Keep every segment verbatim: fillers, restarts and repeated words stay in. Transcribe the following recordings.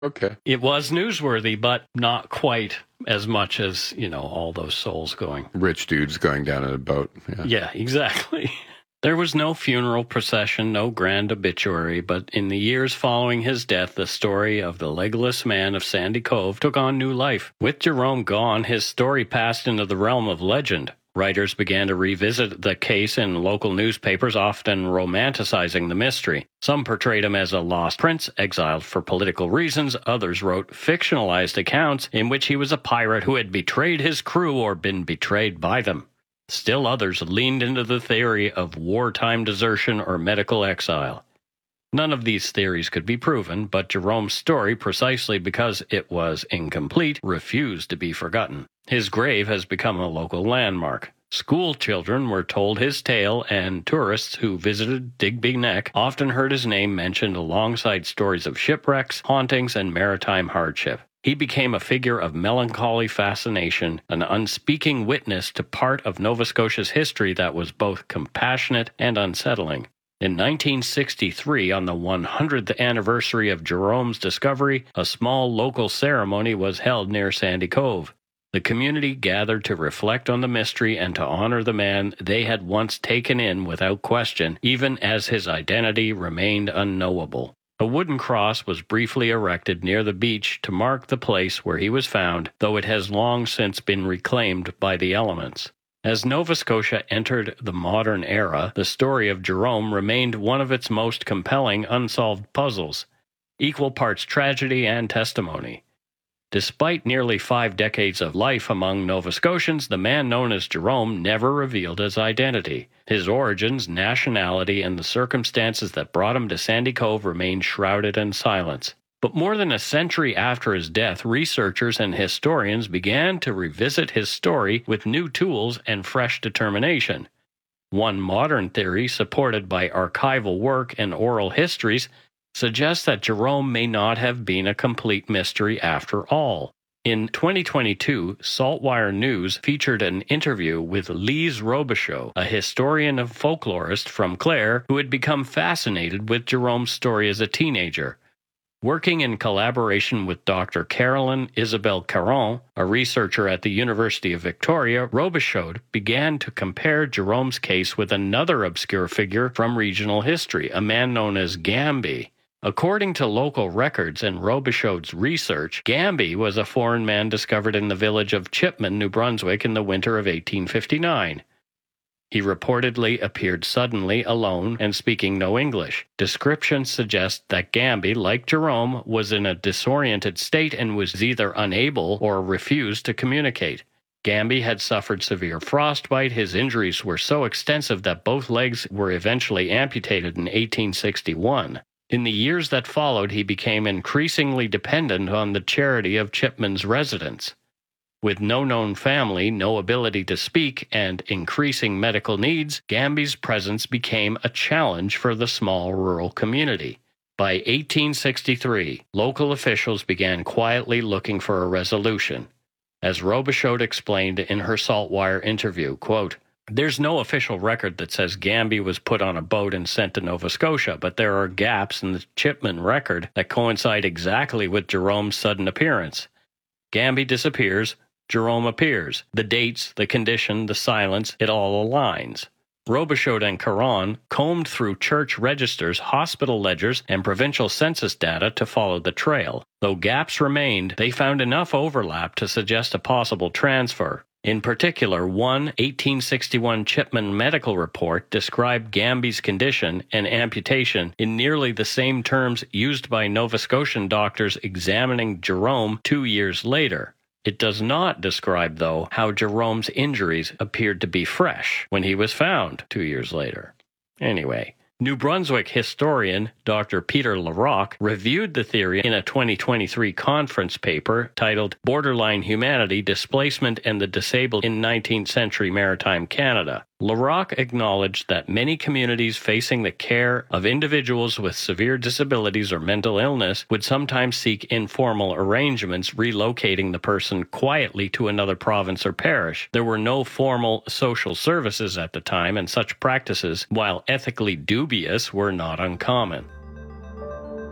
Okay. It was newsworthy, but not quite as much as, you know, all those souls going. Rich dudes going down in a boat. Yeah, yeah exactly. There was no funeral procession, no grand obituary, but in the years following his death, the story of the legless man of Sandy Cove took on new life. With Jerome gone, his story passed into the realm of legend. Writers began to revisit the case in local newspapers, often romanticizing the mystery. Some portrayed him as a lost prince, exiled for political reasons. Others wrote fictionalized accounts in which he was a pirate who had betrayed his crew or been betrayed by them. Still others leaned into the theory of wartime desertion or medical exile. None of these theories could be proven, but Jerome's story, precisely because it was incomplete, refused to be forgotten. His grave has become a local landmark. School children were told his tale, and tourists who visited Digby Neck often heard his name mentioned alongside stories of shipwrecks, hauntings, and maritime hardship. He became a figure of melancholy fascination, an unspeaking witness to part of Nova Scotia's history that was both compassionate and unsettling. In nineteen sixty-three, on the one hundredth anniversary of Jerome's discovery, a small local ceremony was held near Sandy Cove. The community gathered to reflect on the mystery and to honor the man they had once taken in without question, even as his identity remained unknowable. A wooden cross was briefly erected near the beach to mark the place where he was found, though it has long since been reclaimed by the elements. As Nova Scotia entered the modern era, the story of Jerome remained one of its most compelling unsolved puzzles, equal parts tragedy and testimony. Despite nearly five decades of life among Nova Scotians, the man known as Jerome never revealed his identity. His origins, nationality, and the circumstances that brought him to Sandy Cove remained shrouded in silence. But more than a century after his death, researchers and historians began to revisit his story with new tools and fresh determination. One modern theory, supported by archival work and oral histories, suggests that Jerome may not have been a complete mystery after all. In twenty twenty-two, Saltwire News featured an interview with Lise Robichaud, a historian and folklorist from Clare who had become fascinated with Jerome's story as a teenager. Working in collaboration with Doctor Carolyn Isabelle Caron, a researcher at the University of Victoria, Robichaud began to compare Jerome's case with another obscure figure from regional history, a man known as Gamby. According to local records and Robichaud's research, Gamby was a foreign man discovered in the village of Chipman, New Brunswick in the winter of eighteen fifty-nine. He reportedly appeared suddenly alone and speaking no English. Descriptions suggest that Gamby, like Jerome, was in a disoriented state and was either unable or refused to communicate. Gamby had suffered severe frostbite. His injuries were so extensive that both legs were eventually amputated in eighteen sixty-one. In the years that followed, he became increasingly dependent on the charity of Chipman's residents. With no known family, no ability to speak, and increasing medical needs, Gamby's presence became a challenge for the small rural community. By eighteen sixty-three, local officials began quietly looking for a resolution. As Robichaud explained in her Saltwire interview, quote, "There's no official record that says Gamby was put on a boat and sent to Nova Scotia, but there are gaps in the Chipman record that coincide exactly with Jerome's sudden appearance. Gamby disappears, Jerome appears. The dates, the condition, the silence, it all aligns." Robichaud and Caron combed through church registers, hospital ledgers, and provincial census data to follow the trail. Though gaps remained, they found enough overlap to suggest a possible transfer. In particular, one eighteen sixty-one Chipman medical report described Gamby's condition and amputation in nearly the same terms used by Nova Scotian doctors examining Jerome two years later. It does not describe, though, how Jerome's injuries appeared to be fresh when he was found two years later. Anyway, New Brunswick historian Doctor Peter Larocque reviewed the theory in a twenty twenty-three conference paper titled Borderline Humanity, Displacement and the Disabled in nineteenth century Maritime Canada. Larocque acknowledged that many communities facing the care of individuals with severe disabilities or mental illness would sometimes seek informal arrangements relocating the person quietly to another province or parish. There were no formal social services at the time, and such practices, while ethically dubious, were not uncommon.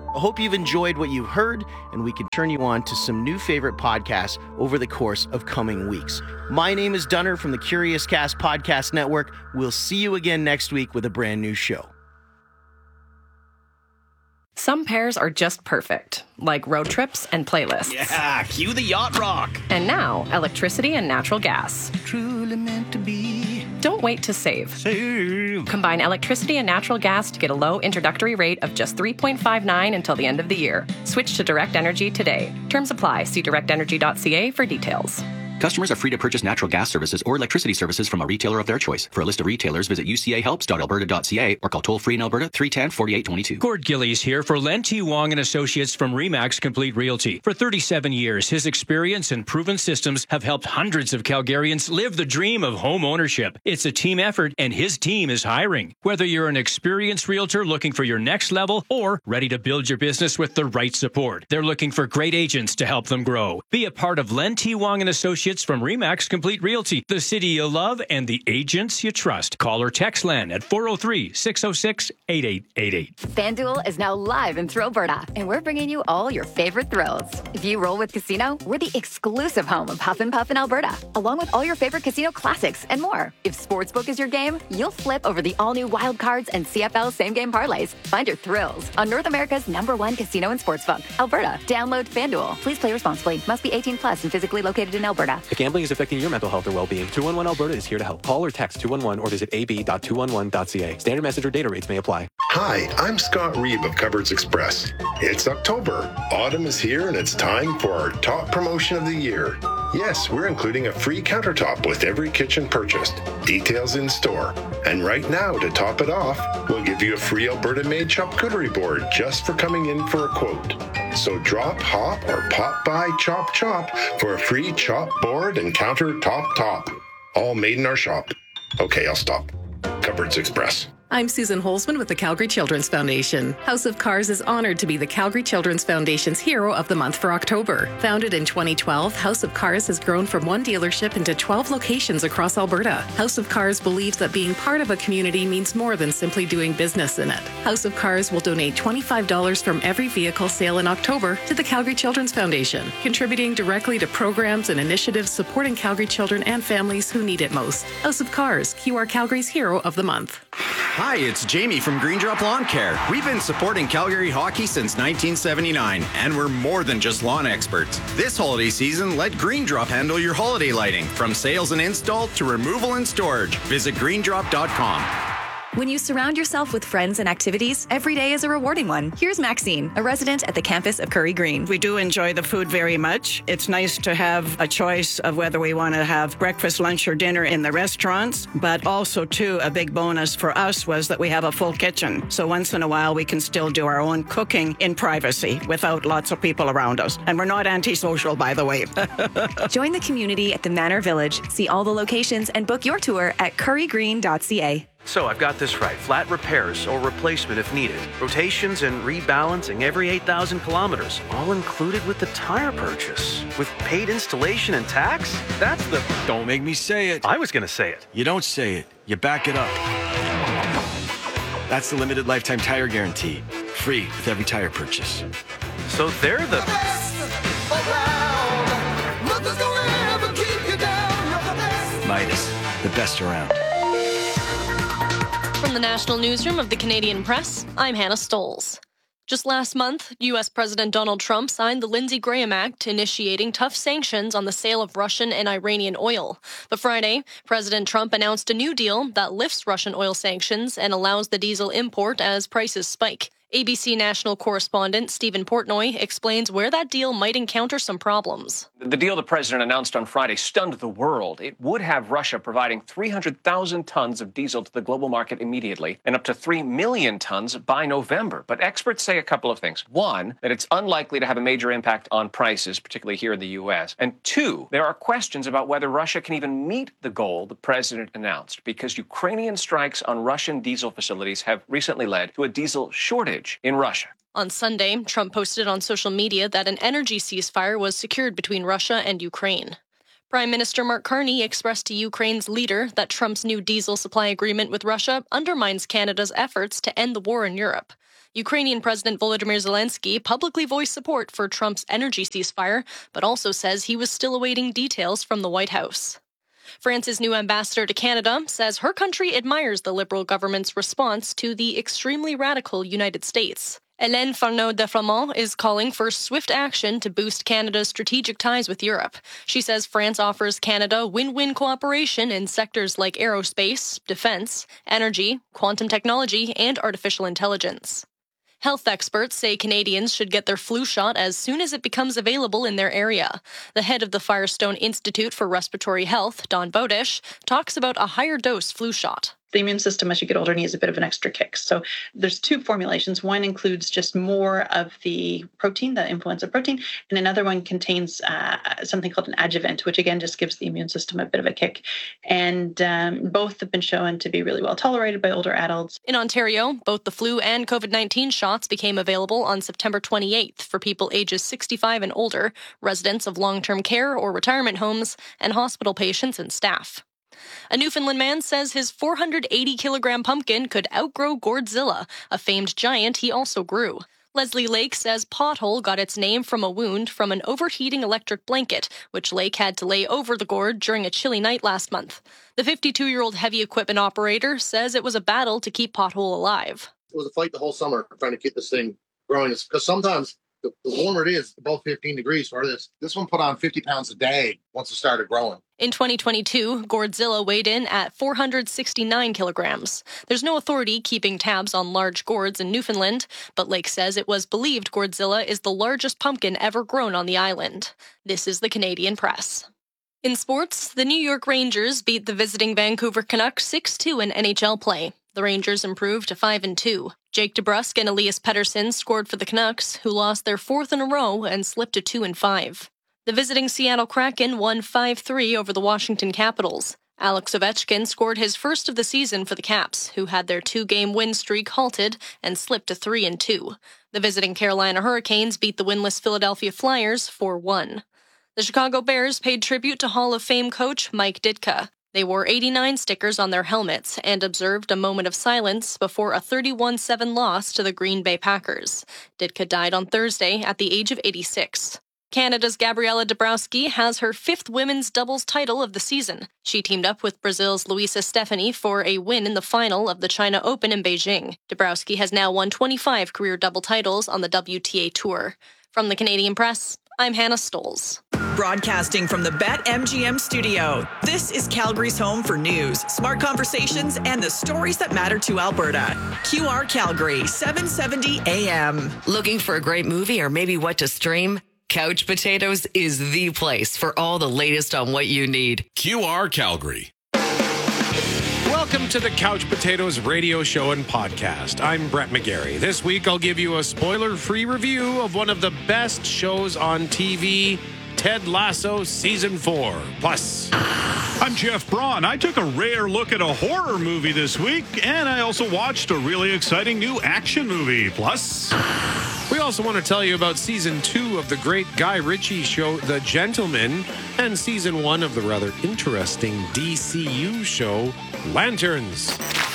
I hope you've enjoyed what you've heard, and we can turn you on to some new favorite podcasts over the course of coming weeks. My name is Dunner from the Curious Cast Podcast Network. We'll see you again next week with a brand new show. Some pairs are just perfect, like road trips and playlists. Yeah, cue the yacht rock. And now, electricity and natural gas. Truly meant to be. Don't wait to save. Save. Combine electricity and natural gas to get a low introductory rate of just three point five nine until the end of the year. Switch to Direct Energy today. Terms apply. See direct energy dot c a for details. Customers are free to purchase natural gas services or electricity services from a retailer of their choice. For a list of retailers, visit u c a helps dot alberta dot c a or call toll-free in Alberta three one zero, four eight two two. Gord Gillies here for Len T. Wong and Associates from Remax Complete Realty. For thirty-seven years, his experience and proven systems have helped hundreds of Calgarians live the dream of home ownership. It's a team effort, and his team is hiring. Whether you're an experienced realtor looking for your next level or ready to build your business with the right support, they're looking for great agents to help them grow. Be a part of Len T. Wong and Associates from Remax Complete Realty, the city you love and the agents you trust. Call or text Len at four oh three, six oh six, eight eight eight eight. FanDuel is now live in through Alberta, and we're bringing you all your favorite thrills. If you roll with Casino, we're the exclusive home of Huff and Puff in Alberta, along with all your favorite casino classics and more. If Sportsbook is your game, you'll flip over the all-new Wild Cards and C F L same-game parlays. Find your thrills on North America's number one casino and sportsbook, Alberta. Download FanDuel. Please play responsibly. Must be eighteen plus and physically located in Alberta. If gambling is affecting your mental health or well-being, two one one Alberta is here to help. Call or text two one one or visit a b dot two one one dot c a. Standard message or data rates may apply. Hi, I'm Scott Reeb of Cupboards Express. It's October. Autumn is here and it's time for our top promotion of the year. Yes, we're including a free countertop with every kitchen purchased. Details in store. And right now, to top it off, we'll give you a free Alberta-made charcuterie board just for coming in for a quote. So drop, hop, or pop by Chop Chop for a free chop board and countertop top. All made in our shop. Okay, I'll stop. Cupboards Express. I'm Susan Holzman with the Calgary Children's Foundation. House of Cars is honored to be the Calgary Children's Foundation's Hero of the Month for October. Founded in twenty twelve, House of Cars has grown from one dealership into twelve locations across Alberta. House of Cars believes that being part of a community means more than simply doing business in it. House of Cars will donate twenty-five dollars from every vehicle sale in October to the Calgary Children's Foundation, contributing directly to programs and initiatives supporting Calgary children and families who need it most. House of Cars, Q R Calgary's Hero of the Month. Hi, it's Jamie from Green Drop Lawn Care. We've been supporting Calgary hockey since nineteen seventy-nine, and we're more than just lawn experts. This holiday season, let Green Drop handle your holiday lighting, from sales and install to removal and storage. Visit green drop dot com. When you surround yourself with friends and activities, every day is a rewarding one. Here's Maxine, a resident at the campus of Curry Green. We do enjoy the food very much. It's nice to have a choice of whether we want to have breakfast, lunch, or dinner in the restaurants, but also, too, a big bonus for us was that we have a full kitchen. So once in a while, we can still do our own cooking in privacy without lots of people around us. And we're not antisocial, by the way. Join the community at the Manor Village. See all the locations and book your tour at curry green dot c a. So I've got this right. Flat repairs or replacement if needed. Rotations and rebalancing every eight thousand kilometers. All included with the tire purchase. With paid installation and tax? That's the... Don't make me say it. I was going to say it. You don't say it. You back it up. That's the limited lifetime tire guarantee. Free with every tire purchase. So they're the... Midas, the best around. From the National Newsroom of the Canadian Press, I'm Hannah Stoles. Just last month, U S President Donald Trump signed the Lindsey Graham Act, initiating tough sanctions on the sale of Russian and Iranian oil. But Friday, President Trump announced a new deal that lifts Russian oil sanctions and allows the diesel import as prices spike. A B C national correspondent Stephen Portnoy explains where that deal might encounter some problems. The deal the president announced on Friday stunned the world. It would have Russia providing three hundred thousand tons of diesel to the global market immediately and up to three million tons by November. But experts say a couple of things. One, that it's unlikely to have a major impact on prices, particularly here in the U S. And two, there are questions about whether Russia can even meet the goal the president announced, because Ukrainian strikes on Russian diesel facilities have recently led to a diesel shortage in Russia. On Sunday, Trump posted on social media that an energy ceasefire was secured between Russia and Ukraine. Prime Minister Mark Carney expressed to Ukraine's leader that Trump's new diesel supply agreement with Russia undermines Canada's efforts to end the war in Europe. Ukrainian President Volodymyr Zelensky publicly voiced support for Trump's energy ceasefire, but also says he was still awaiting details from the White House. France's new ambassador to Canada says her country admires the Liberal government's response to the extremely radical United States. Hélène Farneau-Deframont is calling for swift action to boost Canada's strategic ties with Europe. She says France offers Canada win-win cooperation in sectors like aerospace, defense, energy, quantum technology, and artificial intelligence. Health experts say Canadians should get their flu shot as soon as it becomes available in their area. The head of the Firestone Institute for Respiratory Health, Don Bodish, talks about a higher dose flu shot. The immune system as you get older needs a bit of an extra kick. So there's two formulations. One includes just more of the protein, the influenza protein, and another one contains uh, something called an adjuvant, which again just gives the immune system a bit of a kick. And um, both have been shown to be really well tolerated by older adults. In Ontario, both the flu and COVID nineteen shots became available on September twenty-eighth for people ages sixty-five and older, residents of long-term care or retirement homes, and hospital patients and staff. A Newfoundland man says his four hundred eighty kilogram pumpkin could outgrow Gourdzilla, a famed giant he also grew. Leslie Lake says Pothole got its name from a wound from an overheating electric blanket, which Lake had to lay over the gourd during a chilly night last month. The fifty-two-year-old heavy equipment operator says it was a battle to keep Pothole alive. It was a fight the whole summer trying to keep this thing growing, because sometimes the, the warmer it is, above fifteen degrees for this. This one put on fifty pounds a day once it started growing. In twenty twenty-two, Gourdzilla weighed in at four hundred sixty-nine kilograms. There's no authority keeping tabs on large gourds in Newfoundland, but Lake says it was believed Gourdzilla is the largest pumpkin ever grown on the island. This is the Canadian Press. In sports, the New York Rangers beat the visiting Vancouver Canucks six two in N H L play. The Rangers improved to five and two. Jake DeBrusk and Elias Pettersson scored for the Canucks, who lost their fourth in a row and slipped to two and five. The visiting Seattle Kraken won five three over the Washington Capitals. Alex Ovechkin scored his first of the season for the Caps, who had their two-game win streak halted and slipped to three and two. The visiting Carolina Hurricanes beat the winless Philadelphia Flyers four one. The Chicago Bears paid tribute to Hall of Fame coach Mike Ditka. They wore eighty-nine stickers on their helmets and observed a moment of silence before a thirty-one seven loss to the Green Bay Packers. Ditka died on Thursday at the age of eighty-six. Canada's Gabriela Dabrowski has her fifth women's doubles title of the season. She teamed up with Brazil's Luisa Stefani for a win in the final of the China Open in Beijing. Dabrowski has now won twenty-five career double titles on the W T A Tour. From the Canadian Press, I'm Hannah Stoles. Broadcasting from the BetMGM studio, this is Calgary's home for news, smart conversations, and the stories that matter to Alberta. Q R Calgary, seven seventy A M. Looking for a great movie or maybe what to stream? Couch Potatoes is the place for all the latest on what you need. Q R Calgary. Welcome to the Couch Potatoes radio show and podcast. I'm Brett McGarry. This week I'll give you a spoiler-free review of one of the best shows on T V, Ted Lasso Season four. Plus, I'm Jeff Braun. I took a rare look at a horror movie this week, and I also watched a really exciting new action movie. Plus, we also want to tell you about Season two of the great Guy Ritchie show, The Gentleman, and Season one of the rather interesting D C U show, Lanterns.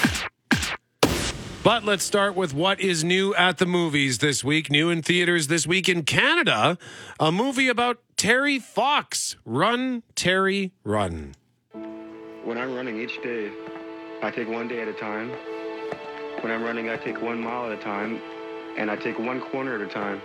But let's start with what is new at the movies this week. New in theaters this week in Canada, a movie about Terry Fox. Run, Terry, Run. When I'm running each day, I take one day at a time. When I'm running, I take one mile at a time, and I take one corner at a time.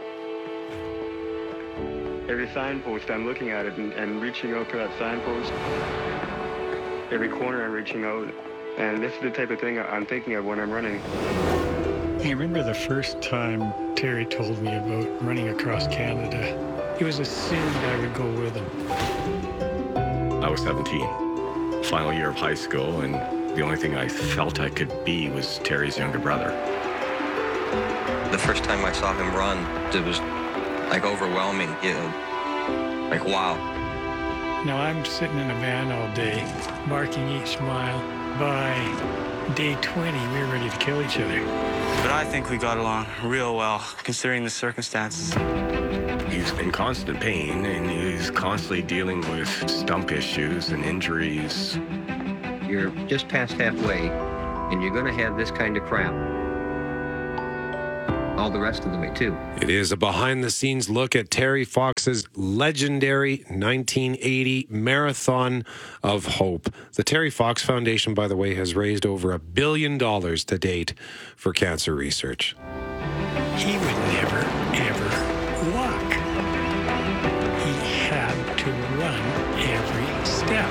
Every signpost, I'm looking at it and, and reaching out for that signpost. Every corner, I'm reaching out. And this is the type of thing I'm thinking of when I'm running. I remember the first time Terry told me about running across Canada. He was assumed I would go with him. I was seventeen, final year of high school, and the only thing I felt I could be was Terry's younger brother. The first time I saw him run, it was like overwhelming, you know, like wow. Now I'm sitting in a van all day, marking each mile. By day twenty, we were ready to kill each other. But I think we got along real well, considering the circumstances. He's in constant pain, and he's constantly dealing with stump issues and injuries. You're just past halfway, and you're going to have this kind of crap. all the rest of them too. It is a behind-the-scenes look at Terry Fox's legendary nineteen eighty Marathon of Hope. The Terry Fox Foundation, by the way, has raised over a billion dollars to date for cancer research. He would never, ever walk. He had to run every step.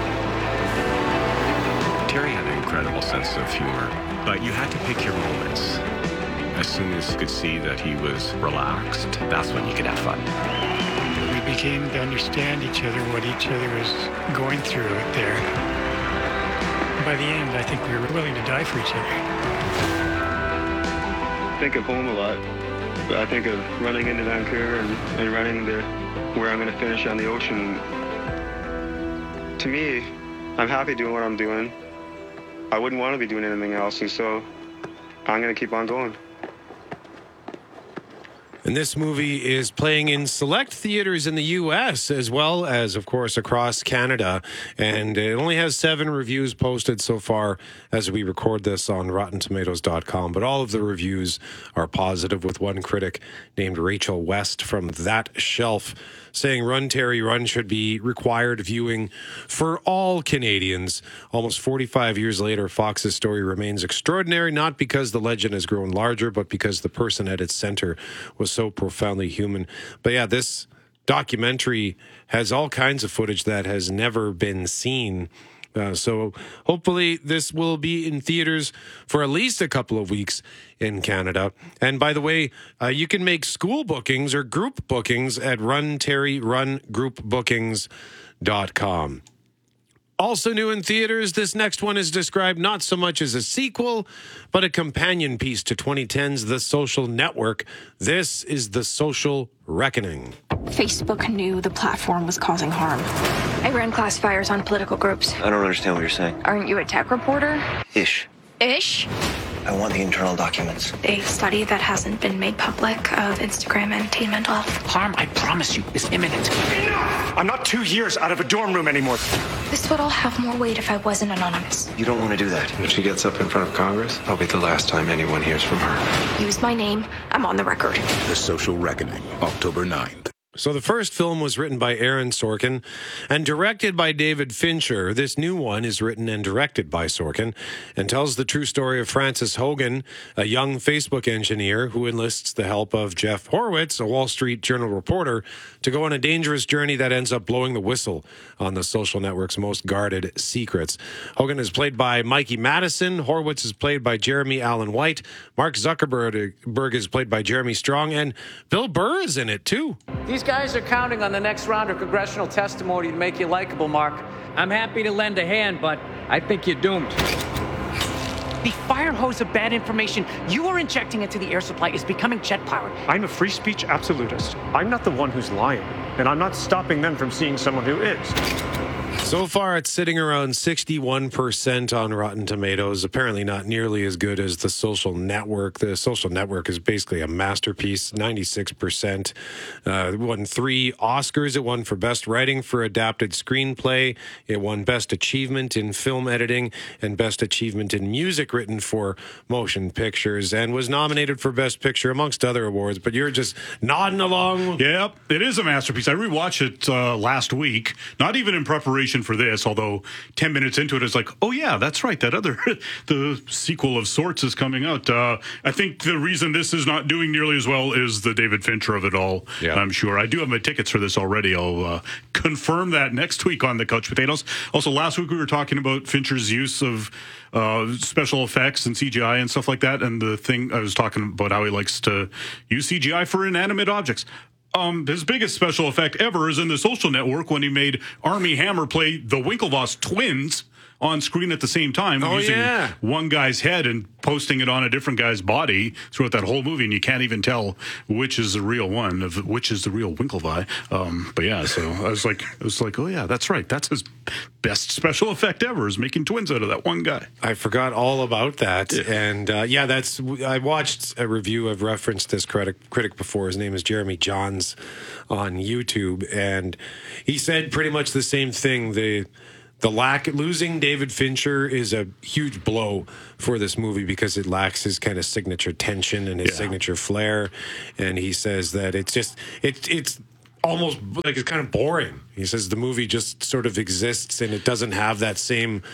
Terry had an incredible sense of humor, but you had to pick your moments. As soon as you could see that he was relaxed, that's when you could have fun. We began to understand each other, what each other was going through out there. By the end, I think we were willing to die for each other. I think of home a lot. I think of running into Vancouver and, and running to where I'm going to finish on the ocean. To me, I'm happy doing what I'm doing. I wouldn't want to be doing anything else, and so I'm going to keep on going. And this movie is playing in select theaters in the U S as well as, of course, across Canada. And it only has seven reviews posted so far as we record this on rotten tomatoes dot com. But all of the reviews are positive, with one critic named Rachel West from That Shelf saying Run, Terry, Run should be required viewing for all Canadians. Almost forty-five years later, Fox's story remains extraordinary, not because the legend has grown larger, but because the person at its center was so profoundly human. But yeah, this documentary has all kinds of footage that has never been seen. Uh, so hopefully this will be in theaters for at least a couple of weeks in Canada. And by the way, uh, you can make school bookings or group bookings at run terry run group bookings dot com. Also new in theaters, this next one is described not so much as a sequel, but a companion piece to twenty ten's The Social Network. This is The Social Reckoning. Facebook knew the platform was causing harm. I ran classifiers on political groups. I don't understand what you're saying. Aren't you a tech reporter? Ish. Ish? I want the internal documents. A study that hasn't been made public of Instagram and teen mental health. Harm, I promise you, is imminent. Enough! I'm not two years out of a dorm room anymore. This would all have more weight if I wasn't anonymous. You don't want to do that. If she gets up in front of Congress, that'll be the last time anyone hears from her. Use my name. I'm on the record. The Social Reckoning, October ninth. So the first film was written by Aaron Sorkin and directed by David Fincher. This new one is written and directed by Sorkin and tells the true story of Frances Hogan, a young Facebook engineer who enlists the help of Jeff Horowitz, a Wall Street Journal reporter, to go on a dangerous journey that ends up blowing the whistle on the social network's most guarded secrets. Hogan is played by Mikey Madison. Horowitz is played by Jeremy Allen White. Mark Zuckerberg is played by Jeremy Strong. And Bill Burr is in it, too. These guys are counting on the next round of congressional testimony to make you likable, Mark. I'm happy to lend a hand, but I think you're doomed. The fire hose of bad information you are injecting into the air supply is becoming jet-powered. I'm a free speech absolutist. I'm not the one who's lying, and I'm not stopping them from seeing someone who is. So far, it's sitting around sixty-one percent on Rotten Tomatoes. Apparently not nearly as good as The Social Network. The Social Network is basically a masterpiece, ninety-six percent. Uh, it won three Oscars. It won for Best Writing for Adapted Screenplay. It won Best Achievement in Film Editing and Best Achievement in Music written for Motion Pictures, and was nominated for Best Picture, amongst other awards. But you're just nodding along. Yep, it is a masterpiece. I rewatched it uh, last week, not even in preparation for this, although ten minutes into it, it's like, oh yeah, that's right, that other, the sequel of sorts is coming out. Uh, I think the reason this is not doing nearly as well is the David Fincher of it all, yeah. I'm sure. I do have my tickets for this already. I'll uh, confirm that next week on the Couch Potatoes. Also, last week we were talking about Fincher's use of uh, special effects and C G I and stuff like that, and the thing, I was talking about how he likes to use C G I for inanimate objects. Um, his biggest special effect ever is in The Social Network when he made Armie Hammer play the Winklevoss twins on screen at the same time, oh, using yeah. one guy's head and posting it on a different guy's body throughout that whole movie, and you can't even tell which is the real one, of which is the real Winklevi. Um, but yeah, so I was like, I was like, oh yeah, that's right. That's his best special effect ever, is making twins out of that one guy. I forgot all about that, Yeah. and uh, yeah, that's. I watched a review. I've referenced this critic critic before. His name is Jeremy Johns on YouTube, and he said pretty much the same thing. The the lack losing David Fincher is a huge blow for this movie because it lacks his kind of signature tension and his Yeah. signature flair. And he says that it's just it, it's almost like it's kind of boring. He says the movie just sort of exists and it doesn't have that same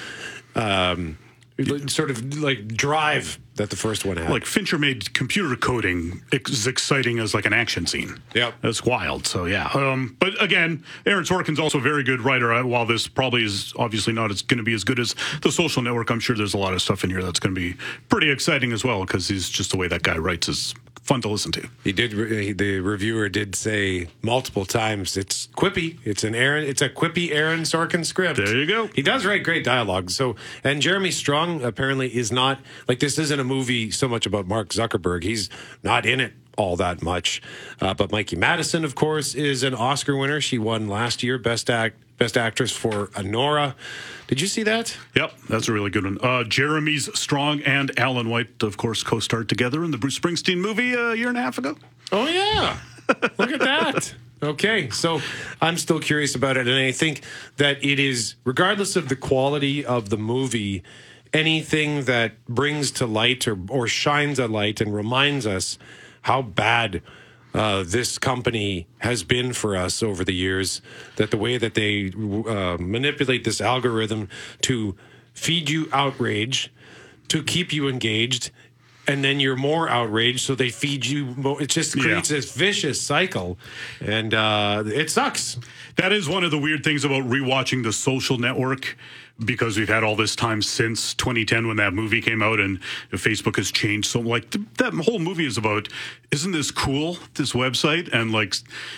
um, sort of like drive that the first one had. Like Fincher made computer coding as exciting as like an action scene. Yep. That's wild. So yeah. Um, but again, Aaron Sorkin's also a very good writer. Uh, While this probably is obviously not as going to be as good as The Social Network, I'm sure there's a lot of stuff in here that's going to be pretty exciting as well because he's just the way that guy writes is fun to listen to. He did. Re- the reviewer did say multiple times it's quippy. It's an Aaron. It's a quippy Aaron Sorkin script. There you go. He does write great dialogue. So, and Jeremy Strong apparently is not like this. Isn't a movie so much about Mark Zuckerberg. He's not in it all that much. Uh, but Mikey Madison, of course, is an Oscar winner. She won last year Best Act Best Actress for Anora. Did you see that? Yep, that's a really good one. Uh, Jeremy's Strong and Alan White, of course, co-starred together in the Bruce Springsteen movie a year and a half ago. Oh, yeah. Look at that. Okay, so I'm still curious about it, and I think that it is, regardless of the quality of the movie, anything that brings to light or, or shines a light and reminds us how bad uh, this company has been for us over the years, that the way that they uh, manipulate this algorithm to feed you outrage, to keep you engaged, and then you're more outraged, so they feed you more. It just creates yeah. this vicious cycle, and uh, it sucks. That is one of the weird things about rewatching The Social Network, because we've had all this time since twenty ten when that movie came out, and Facebook has changed. So, like, th- that whole movie is about, isn't this cool, this website? And, like,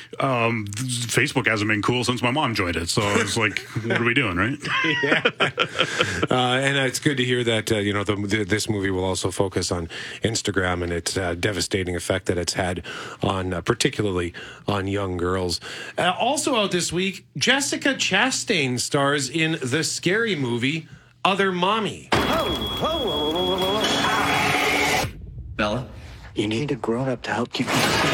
um, Facebook hasn't been cool since my mom joined it. So it's like, what are we doing, right? yeah. Uh, and it's good to hear that, uh, you know, the, the, this movie will also focus on Instagram and its uh, devastating effect that it's had on, uh, particularly on young girls. Uh, also out this week, Jessica Chastain stars in the scary movie Other Mommy. Bella, you need a grown-up to help keep you safe.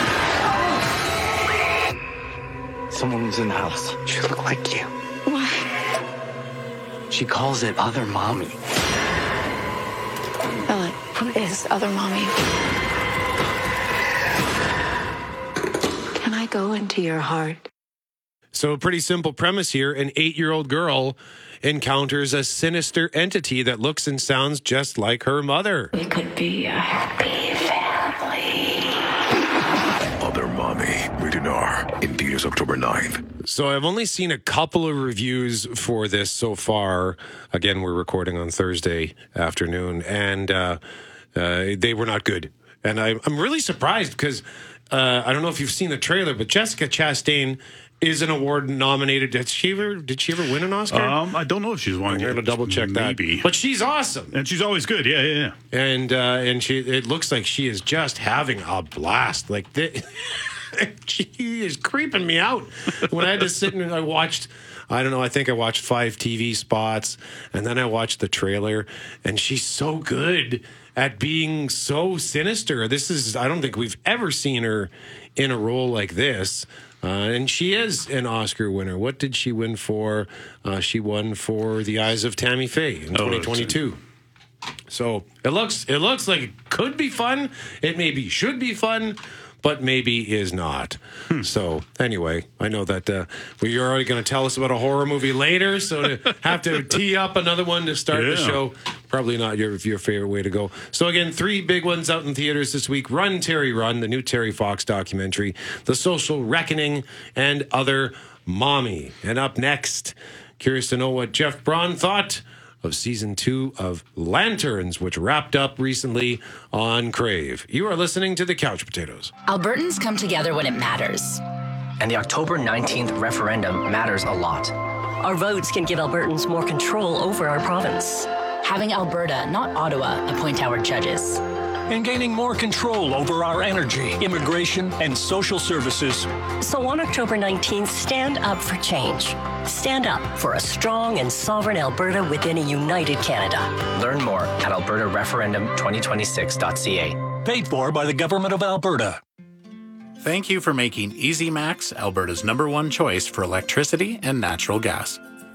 Someone's in the house. She look like you. What? She calls it Other Mommy. Bella, who is Other Mommy? Can I go into your heart? So a pretty simple premise here. An eight-year-old girl encounters a sinister entity that looks and sounds just like her mother. We could be a happy family. Other Mommy, rated R, in theaters October ninth. So I've only seen a couple of reviews for this so far. Again, we're recording on Thursday afternoon, and uh, uh, they were not good. And I, I'm really surprised because uh, I don't know if you've seen the trailer, but Jessica Chastain is an award nominated. Did she ever? Did she ever win an Oscar? Um, I don't know if she's won. I'm going to double check Maybe. that. But she's awesome, and she's always good. Yeah, yeah, yeah. And uh, and she, it looks like she is just having a blast. Like this, she is creeping me out. When I had to sit and I watched, I don't know. I think I watched five T V spots, and then I watched the trailer, and she's so good at being so sinister. This is, I don't think we've ever seen her in a role like this. Uh, and she is an Oscar winner. What did she win for? Uh, she won for The Eyes of Tammy Faye in twenty twenty-two. So it looks it looks like it could be fun. It maybe should be fun, but maybe is not. Hmm. So anyway, I know that uh, well, you're already going to tell us about a horror movie later, so to have to tee up another one to start yeah. the show, probably not your your favorite way to go. So again, three big ones out in theaters this week: Run, Terry, Run, the new Terry Fox documentary, The Social Reckoning, and Other Mommy. And up next, curious to know what Jeff Braun thought of season two of Lanterns, which wrapped up recently on Crave. You are listening to the Couch Potatoes. Albertans come together when it matters. And the October nineteenth referendum matters a lot. Our votes can give Albertans more control over our province. Having Alberta, not Ottawa, appoint our judges. And gaining more control over our energy, immigration, and social services. So on October nineteenth, stand up for change. Stand up for a strong and sovereign Alberta within a united Canada. Learn more at alberta referendum twenty twenty-six dot c a. Paid for by the Government of Alberta. Thank you for making Easy Max Alberta's number one choice for electricity and natural gas.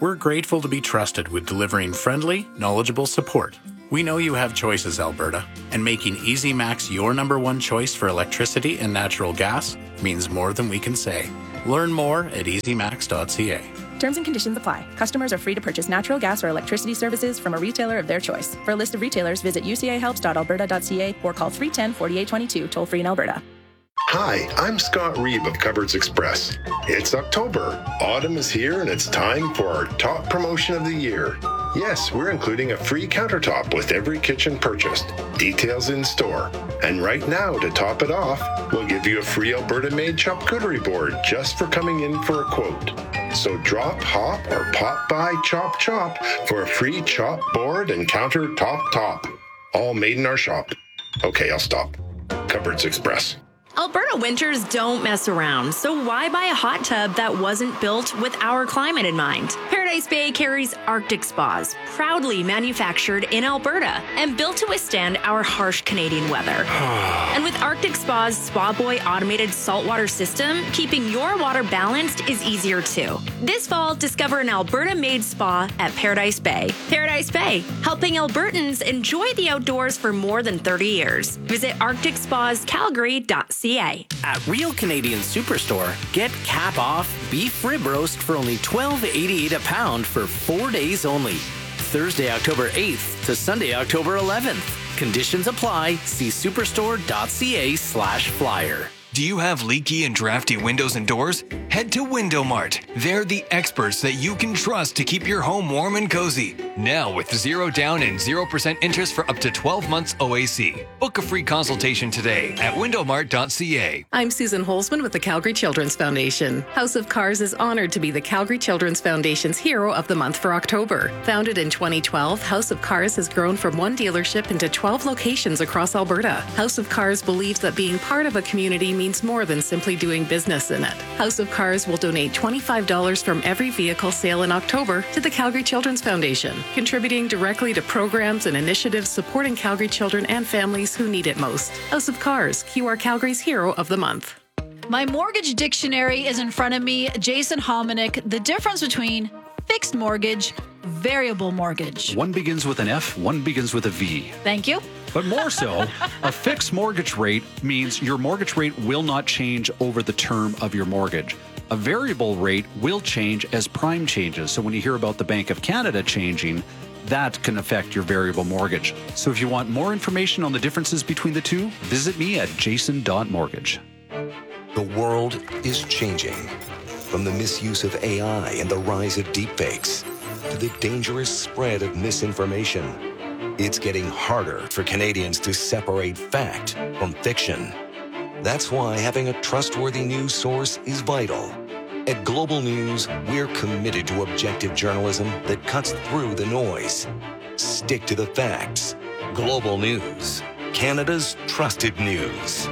we're grateful to be trusted with delivering friendly, knowledgeable support. We know you have choices, Alberta, and making EasyMax your number one choice for electricity and natural gas means more than we can say. Learn more at easy max dot c a. Terms and conditions apply. Customers are free to purchase natural gas or electricity services from a retailer of their choice. For a list of retailers, visit u c a helps dot alberta dot c a or call three one zero, four eight two two, toll free in Alberta. Hi, I'm Scott Reeb of Cupboards Express. It's October. Autumn is here and it's time for our top promotion of the year. Yes, we're including a free countertop with every kitchen purchased. Details in store. And right now, to top it off, we'll give you a free Alberta-made charcuterie board just for coming in for a quote. So drop, hop, or pop by Chop Chop for a free chop board and countertop top. All made in our shop. Okay, I'll stop. Cupboards Express. Alberta winters don't mess around, so why buy a hot tub that wasn't built with our climate in mind? Paradise Bay carries Arctic Spas, proudly manufactured in Alberta and built to withstand our harsh Canadian weather. And with Arctic Spa's Spa Boy automated saltwater system, keeping your water balanced is easier too. This fall, discover an Alberta-made spa at Paradise Bay. Paradise Bay, helping Albertans enjoy the outdoors for more than thirty years. Visit arctic spas calgary dot c a. At Real Canadian Superstore, get cap off beef rib roast for only twelve eighty-eight a pound for four days only. Thursday, October eighth to Sunday, October eleventh. Conditions apply. See superstore dot c a slash flyer. Do you have leaky and drafty windows and doors? Head to Window Mart. They're the experts that you can trust to keep your home warm and cozy. Now with zero down and zero percent interest for up to twelve months O A C. Book a free consultation today at window mart dot c a. I'm Susan Holzman with the Calgary Children's Foundation. House of Cars is honored to be the Calgary Children's Foundation's Hero of the Month for October. Founded in twenty twelve, House of Cars has grown from one dealership into twelve locations across Alberta. House of Cars believes that being part of a community means more than simply doing business in it. House of Cars will donate twenty-five dollars from every vehicle sale in October to the Calgary Children's Foundation, contributing directly to programs and initiatives supporting Calgary children and families who need it most. House of Cars, Q R Calgary's Hero of the Month. My mortgage dictionary is in front of me. Jason Hominick, the difference between fixed mortgage, variable mortgage. One begins with an F, one begins with a V. Thank you. But more so, a fixed mortgage rate means your mortgage rate will not change over the term of your mortgage. A variable rate will change as prime changes. So when you hear about the Bank of Canada changing, that can affect your variable mortgage. So if you want more information on the differences between the two, visit me at jason dot mortgage. The world is changing. From the misuse of A I and the rise of deepfakes to the dangerous spread of misinformation. It's getting harder for Canadians to separate fact from fiction. That's why having a trustworthy news source is vital. At Global News, we're committed to objective journalism that cuts through the noise. Stick to the facts. Global News, Canada's trusted news.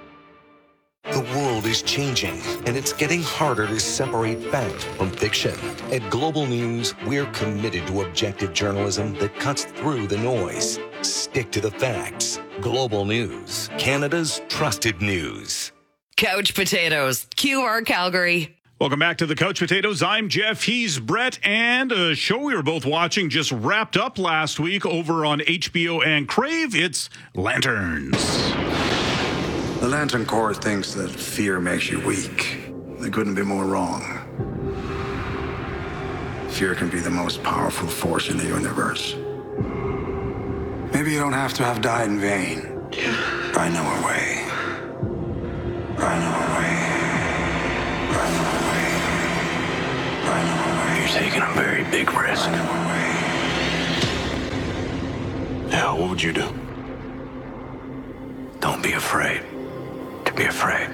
The world is changing, and it's getting harder to separate fact from fiction. At Global News, we're committed to objective journalism that cuts through the noise. Stick to the facts. Global News, Canada's trusted news. Couch Potatoes, Q R Calgary. Welcome back to the Couch Potatoes. I'm Jeff. He's Brett. And a show we were both watching just wrapped up last week over on H B O and Crave. It's Lanterns. The Lantern Corps thinks that fear makes you weak. They couldn't be more wrong. Fear can be the most powerful force in the universe. Maybe you don't have to have died in vain. I know a way. I know a way. I know a way. I know a way. You're taking a very big risk. I know a way. Now, what would you do? Don't be afraid to be afraid.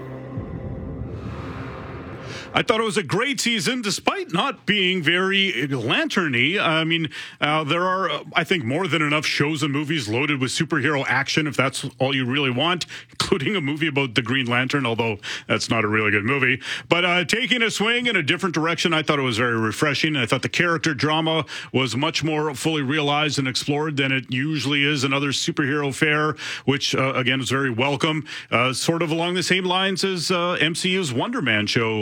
I thought it was a great season, despite not being very lantern-y. I mean, uh, there are, uh, I think, more than enough shows and movies loaded with superhero action, if that's all you really want, including a movie about the Green Lantern, although that's not a really good movie. But uh, taking a swing in a different direction, I thought it was very refreshing. I thought the character drama was much more fully realized and explored than it usually is in other superhero fare, which, uh, again, is very welcome. Uh, sort of along the same lines as uh, M C U's Wonder Man show uh, earlier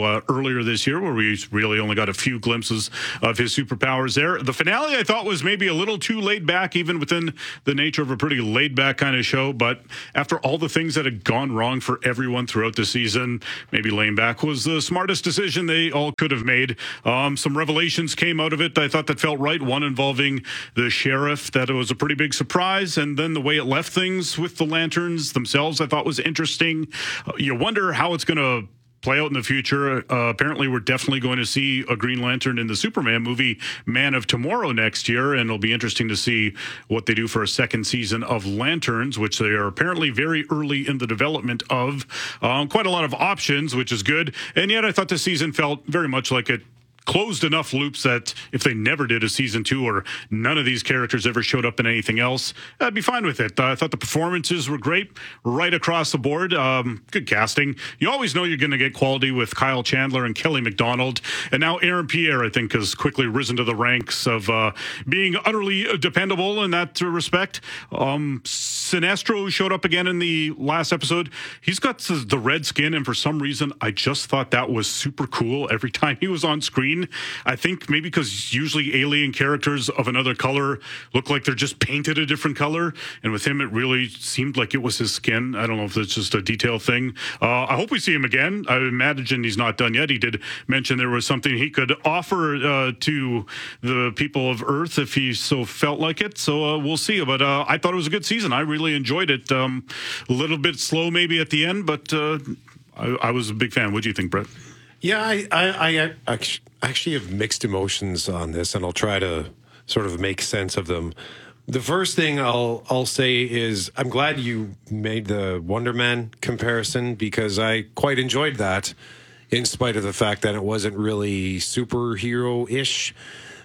earlier this year, where we really only got a few glimpses of his superpowers there. The finale, I thought, was maybe a little too laid back, even within the nature of a pretty laid back kind of show. But after all the things that had gone wrong for everyone throughout the season, maybe laying back was the smartest decision they all could have made. Um, some revelations came out of it I thought that felt right. One involving the sheriff, that it was a pretty big surprise. And then the way it left things with the lanterns themselves, I thought was interesting. Uh, you wonder how it's going to play out in the future. Uh, apparently, we're definitely going to see a Green Lantern in the Superman movie Man of Tomorrow next year, and it'll be interesting to see what they do for a second season of Lanterns, which they are apparently very early in the development of. Um, quite a lot of options, which is good. And yet I thought the season felt very much like it closed enough loops that if they never did a season two or none of these characters ever showed up in anything else, I'd be fine with it. Uh, I thought the performances were great right across the board. Um, good casting. You always know you're going to get quality with Kyle Chandler and Kelly MacDonald. And now Aaron Pierre, I think, has quickly risen to the ranks of uh, being utterly dependable in that respect. Um, Sinestro showed up again in the last episode. He's got the red skin, and for some reason, I just thought that was super cool every time he was on screen. I think maybe because usually alien characters of another color look like they're just painted a different color. And with him, it really seemed like it was his skin. I don't know if it's just a detail thing. Uh, I hope we see him again. I imagine he's not done yet. He did mention there was something he could offer uh, to the people of Earth if he so felt like it. So uh, we'll see. But uh, I thought it was a good season. I really enjoyed it. Um, a little bit slow maybe at the end, but uh, I, I was a big fan. What do you think, Brett? Yeah, I, I, I actually have mixed emotions on this, and I'll try to sort of make sense of them. The first thing I'll I'll say is I'm glad you made the Wonder Man comparison, because I quite enjoyed that, in spite of the fact that it wasn't really superhero-ish.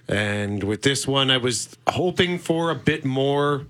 And with this one, I was hoping for a bit more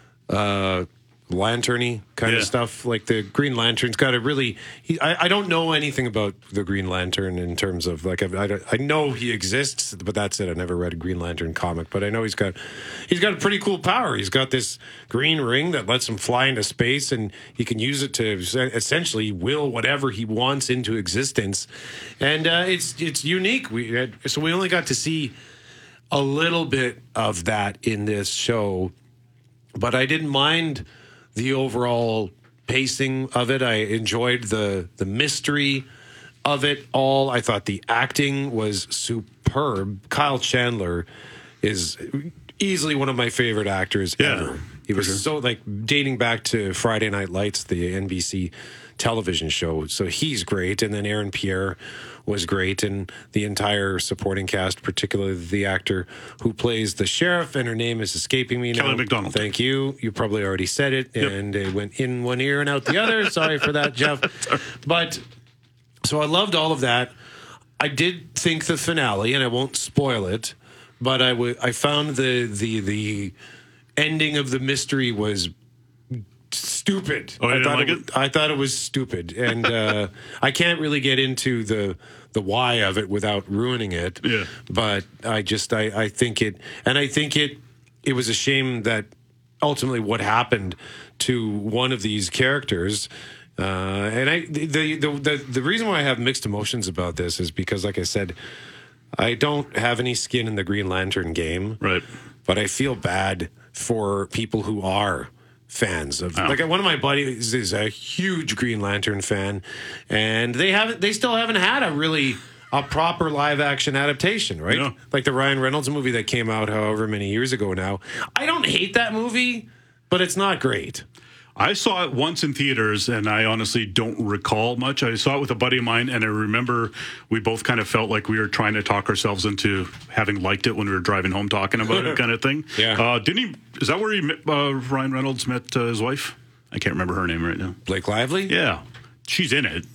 uh lantern-y kind yeah. of stuff. Like the Green Lantern's got a really he, I, I don't know anything about the Green Lantern in terms of like I, I, I know he exists, but that's it. I never read a Green Lantern comic, but I know he's got he's got a pretty cool power. He's got this green ring that lets him fly into space, and he can use it to essentially will whatever he wants into existence. And uh, it's it's unique. We had, so we only got to see a little bit of that in this show, but I didn't mind the overall pacing of it. I enjoyed the the mystery of it all. I thought the acting was superb. Kyle Chandler is easily one of my favorite actors yeah, ever. He was sure. so like dating back to Friday Night Lights, the N B C television show. So he's great. And then Aaron Pierre was great, and the entire supporting cast, particularly the actor who plays the sheriff, and her name is escaping me now. Kelly MacDonald. Thank you. You probably already said it, yep. and it went in one ear and out the other. Sorry for that, Jeff. But so I loved all of that. I did think the finale, and I won't spoil it, but I w- I found the the the ending of the mystery was stupid. Oh, you I didn't thought like it, it? I thought it was stupid, and uh, I can't really get into the the why of it without ruining it. Yeah. But I just I, I think it, and I think it it was a shame that ultimately what happened to one of these characters. Uh, and I the, the the the reason why I have mixed emotions about this is because, like I said, I don't have any skin in the Green Lantern game, right? But I feel bad for people who are fans of, oh. like one of my buddies is a huge Green Lantern fan, and they haven't they still haven't had a really a proper live action adaptation, right? Yeah. Like the Ryan Reynolds movie that came out however many years ago now. I don't hate that movie, but it's not great. I saw it once in theaters, and I honestly don't recall much. I saw it with a buddy of mine, and I remember we both kind of felt like we were trying to talk ourselves into having liked it when we were driving home talking about it, kind of thing. Yeah. Uh, didn't he? Is that where he met, uh, Ryan Reynolds met uh, his wife? I can't remember her name right now. Blake Lively? Yeah. She's in it.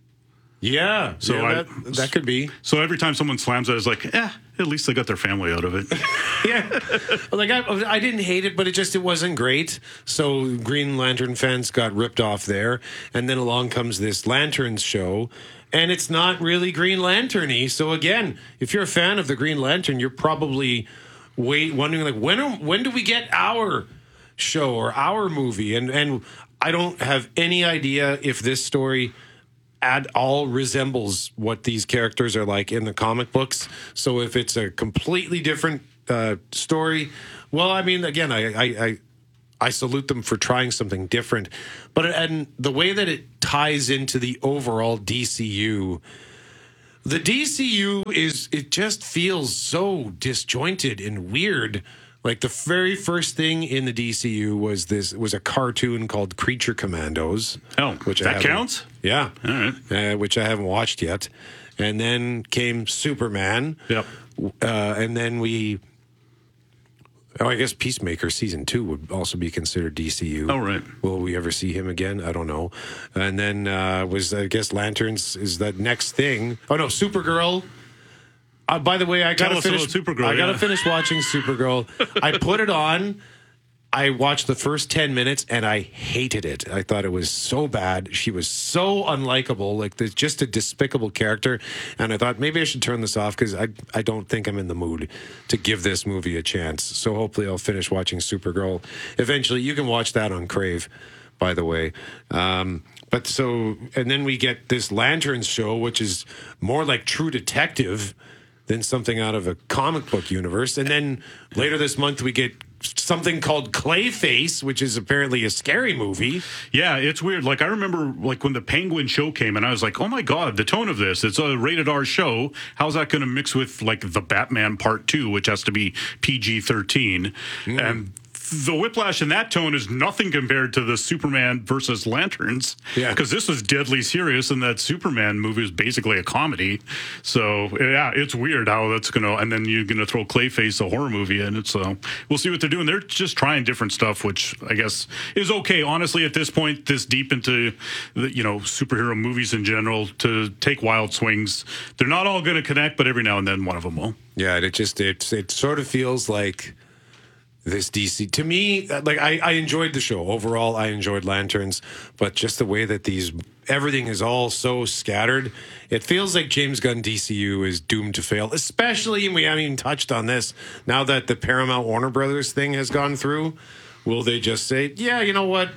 Yeah. So yeah, I, that, that could be. So every time someone slams it, I was like, eh, at least they got their family out of it. Yeah. Like I, I didn't hate it, but it just, it wasn't great. So Green Lantern fans got ripped off there. And then along comes this Lanterns show, and it's not really Green Lantern-y. So again, if you're a fan of the Green Lantern, you're probably wait wondering like, when, are, when do we get our show or our movie? And, and I don't have any idea if this story at all resembles what these characters are like in the comic books. So if it's a completely different uh, story, well, I mean, again, I, I, I I salute them for trying something different. But and the way that it ties into the overall D C U, the D C U is, it just feels so disjointed and weird. Like the very first thing in the D C U was this was a cartoon called Creature Commandos. Oh, which that I counts? Yeah. All right. Uh, which I haven't watched yet. And then came Superman. Yep. Uh, and then we... Oh, I guess Peacemaker season two would also be considered D C U. Oh, right. Will we ever see him again? I don't know. And then uh, was, I guess, Lanterns is that next thing. Oh, no, Supergirl. Uh, by the way, I Tell gotta us finish. about Supergirl, I gotta yeah. finish watching Supergirl. I put it on. I watched the first ten minutes and I hated it. I thought it was so bad. She was so unlikable, like there's just a despicable character. And I thought maybe I should turn this off because I I don't think I'm in the mood to give this movie a chance. So hopefully I'll finish watching Supergirl eventually. You can watch that on Crave, by the way. Um, but so, and then we get this Lanterns show, which is more like True Detective than something out of a comic book universe. And then later this month we get something called Clayface, which is apparently a scary movie. Yeah, it's weird. Like I remember like when the Penguin show came and I was like, oh my God, the tone of this, it's a rated R show. How's that going to mix with like the Batman part two, which has to be P G thirteen? Mm. And the whiplash in that tone is nothing compared to the Superman versus Lanterns. Yeah. Because this was deadly serious and that Superman movie is basically a comedy. So, yeah, it's weird how that's going to... And then you're going to throw Clayface, a horror movie, in it. So, we'll see what they're doing. They're just trying different stuff, which I guess is okay. Honestly, at this point, this deep into, the, you know, superhero movies in general, to take wild swings. They're not all going to connect, but every now and then one of them will. Yeah, it just... It, it sort of feels like... This D C, to me, like I, I enjoyed the show. Overall, I enjoyed Lanterns, but just the way that these, everything is all so scattered, it feels like James Gunn D C U is doomed to fail, especially, and we haven't even touched on this, now that the Paramount Warner Brothers thing has gone through, will they just say, yeah, you know what?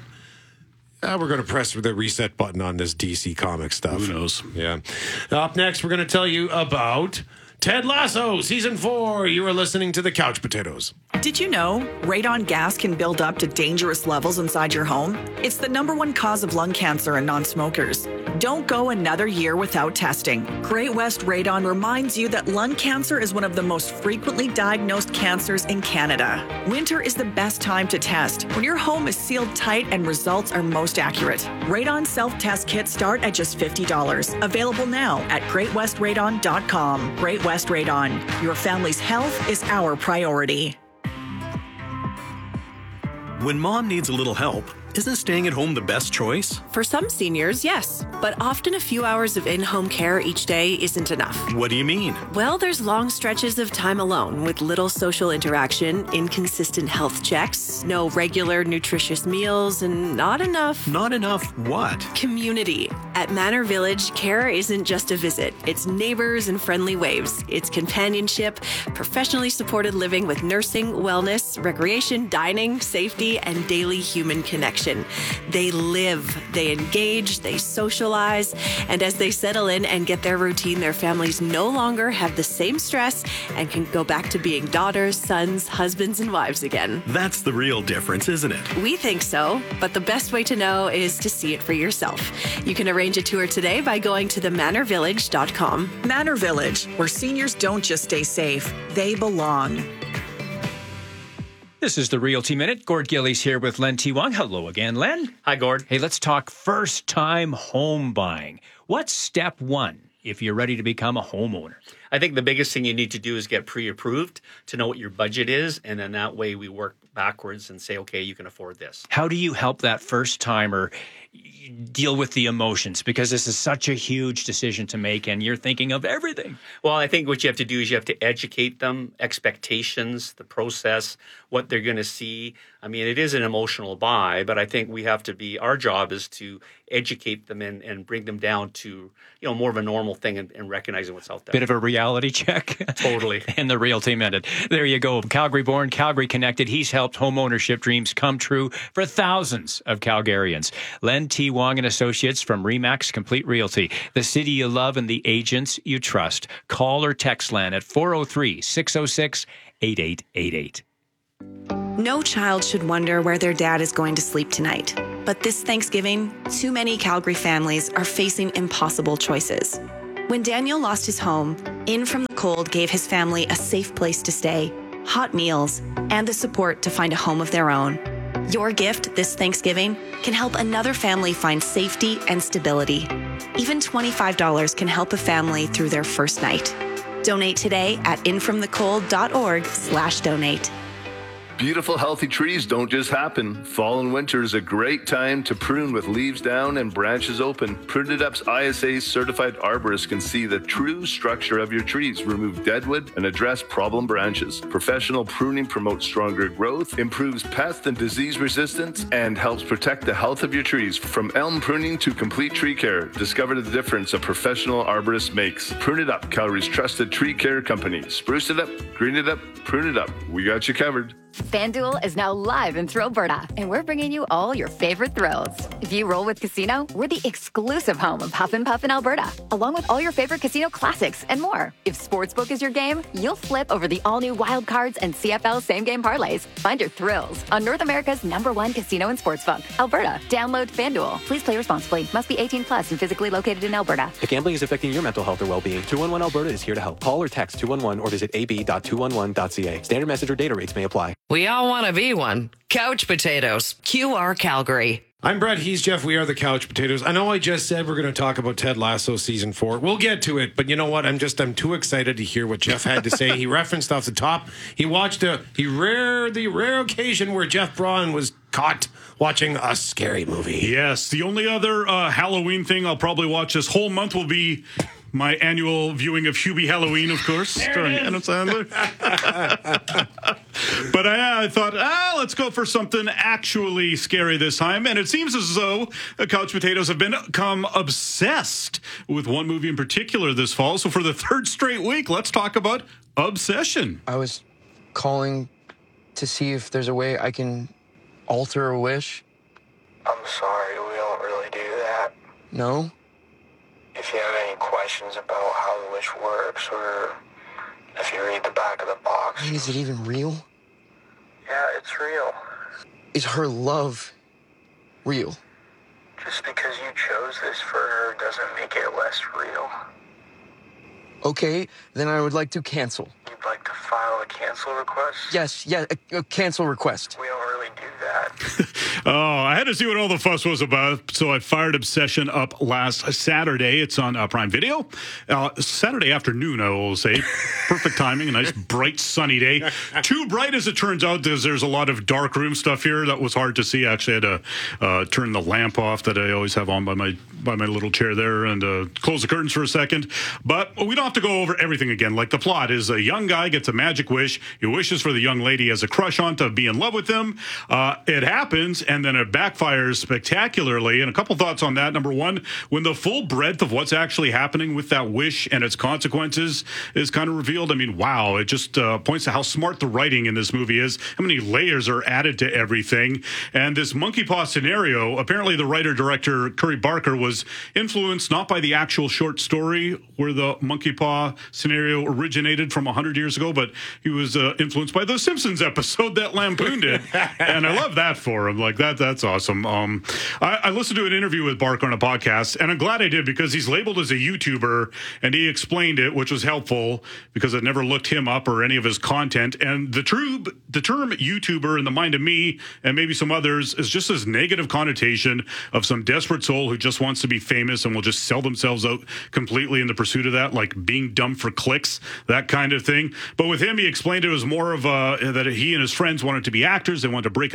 Uh, we're going to press the reset button on this D C comic stuff. Who knows? Yeah. Up next, we're going to tell you about Ted Lasso, Season four. You are listening to The Couch Potatoes. Did you know radon gas can build up to dangerous levels inside your home? It's the number one cause of lung cancer in non-smokers. Don't go another year without testing. Great West Radon reminds you that lung cancer is one of the most frequently diagnosed cancers in Canada. Winter is the best time to test, when your home is sealed tight and results are most accurate. Radon self-test kits start at just fifty dollars. Available now at great west radon dot com. Great West Radon. Your family's health is our priority. When mom needs a little help, isn't staying at home the best choice? For some seniors, yes. But often a few hours of in-home care each day isn't enough. What do you mean? Well, there's long stretches of time alone with little social interaction, inconsistent health checks, no regular nutritious meals, and not enough... Not enough what? Community. At Manor Village, care isn't just a visit. It's neighbors and friendly waves. It's companionship, professionally supported living with nursing, wellness, recreation, dining, safety, and daily human connection. They live, they engage, they socialize, and as they settle in and get their routine, their families no longer have the same stress and can go back to being daughters, sons, husbands, and wives again. That's the real difference, isn't it? We think so, but the best way to know is to see it for yourself. You can arrange a tour today by going to the manor village dot com. Manor Village, where seniors don't just stay safe, they belong. This is the Realty Minute. Gord Gillies here with Len T. Wong. Hello again, Len. Hi, Gord. Hey, let's talk first-time home buying. What's step one if you're ready to become a homeowner? I think the biggest thing you need to do is get pre-approved to know what your budget is, and then that way we work backwards and say, okay, you can afford this. How do you help that first-timer deal with the emotions? Because this is such a huge decision to make, and you're thinking of everything. Well, I think what you have to do is you have to educate them, expectations, the process, what they're going to see. I mean, it is an emotional buy, but I think we have to be, our job is to educate them and, and bring them down to, you know, more of a normal thing and, and recognizing what's out there. Bit of a reality check. Totally. And the real team ended. There you go. Calgary born, Calgary connected. He's helped home ownership dreams come true for thousands of Calgarians. Len T. Wong and Associates from Remax Complete Realty. The city you love and the agents you trust. Call or text Len at four oh three, six oh six, eight eight eight eight. No child should wonder where their dad is going to sleep tonight. But this Thanksgiving, too many Calgary families are facing impossible choices. When Daniel lost his home, In From the Cold gave his family a safe place to stay, hot meals, and the support to find a home of their own. Your gift this Thanksgiving can help another family find safety and stability. Even twenty-five dollars can help a family through their first night. Donate today at infromthecold.org slash donate. Beautiful, healthy trees don't just happen. Fall and winter is a great time to prune with leaves down and branches open. Prune It Up's I S A certified arborists can see the true structure of your trees, remove deadwood, and address problem branches. Professional pruning promotes stronger growth, improves pest and disease resistance, and helps protect the health of your trees. From elm pruning to complete tree care, discover the difference a professional arborist makes. Prune It Up, Calgary's trusted tree care company. Spruce it up, green it up, prune it up. We got you covered. FanDuel is now live in Thrillberta, and we're bringing you all your favorite thrills. If you roll with Casino, we're the exclusive home of Huff and Puff in Alberta, along with all your favorite casino classics and more. If Sportsbook is your game, you'll flip over the all-new Wild Cards and C F L same-game parlays. Find your thrills on North America's number one casino and sportsbook, Alberta. Download FanDuel. Please play responsibly. Must be eighteen plus and physically located in Alberta. If gambling is affecting your mental health or well-being, two one one Alberta is here to help. Call or text two one one or visit a b dot two one one dot c a. Standard message or data rates may apply. We all want to be one. Couch Potatoes. Q R Calgary. I'm Brett. He's Jeff. We are the Couch Potatoes. I know I just said we're going to talk about Ted Lasso season four. We'll get to it, but you know what? I'm just I'm too excited to hear what Jeff had to say. He referenced off the top. He watched a he rare the rare occasion where Jeff Braun was caught watching a scary movie. Yes, the only other uh, Halloween thing I'll probably watch this whole month will be my annual viewing of Hubie Halloween, of course, starring Adam Sandler. But I, I thought, ah, let's go for something actually scary this time. And it seems as though the Couch Potatoes have become obsessed with one movie in particular this fall. So for the third straight week, let's talk about Obsession. I was calling to see if there's a way I can alter a wish. I'm sorry, we don't really do that. No? If you have any questions about how the wish works, or if you read the back of the box. I mean, is it even real? Yeah, it's real. Is her love real? Just because you chose this for her doesn't make it less real. Okay, then I would like to cancel. You'd like to file a cancel request? Yes, yeah, a, a cancel request. We don't really do that. Oh, I had to see what all the fuss was about, so I fired Obsession up last Saturday. It's on uh, Prime Video. Uh, Saturday afternoon, I will say. Perfect timing, a nice, bright, sunny day. Too bright, as it turns out, because there's a lot of dark room stuff here that was hard to see. I actually had to uh, turn the lamp off that I always have on by my by my little chair there and uh, close the curtains for a second. But we don't have to go over everything again. Like, the plot is a young guy gets a magic wish. He wishes for the young lady he has a crush on to be in love with him. Uh, it happens, and then it backfires spectacularly. And a couple thoughts on that. Number one, when the full breadth of what's actually happening with that wish and its consequences is kind of revealed, I mean, wow, it just uh, points to how smart the writing in this movie is, how many layers are added to everything. And this monkey paw scenario, apparently the writer-director Curry Barker was influenced not by the actual short story where the monkey paw scenario originated from one hundred years ago, but he was uh, influenced by the Simpsons episode that lampooned it. And I love that for him. Like, that, that's awesome. Um, I, I listened to an interview with Barker on a podcast, and I'm glad I did, because he's labeled as a YouTuber, and he explained it, which was helpful, because I never looked him up or any of his content. And the true the term YouTuber in the mind of me and maybe some others is just this negative connotation of some desperate soul who just wants to be famous and will just sell themselves out completely in the pursuit of that, like being dumb for clicks, that kind of thing. But with him, he explained it was more of a, that he and his friends wanted to be actors. They wanted to break into Hollywood.